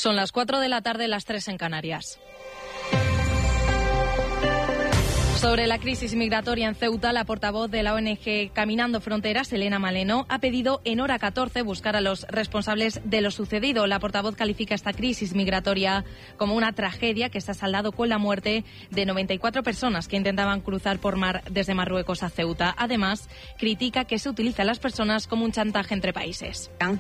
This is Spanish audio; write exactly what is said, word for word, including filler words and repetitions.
Son las cuatro de la tarde, las tres en Canarias. Sobre la crisis migratoria en Ceuta, la portavoz de la O N G Caminando Fronteras, Elena Maleno, ha pedido en hora catorce buscar a los responsables de lo sucedido. La portavoz califica esta crisis migratoria como una tragedia que está saldado con la muerte de noventa y cuatro personas que intentaban cruzar por mar desde Marruecos a Ceuta. Además, critica que se utiliza a las personas como un chantaje entre países. Han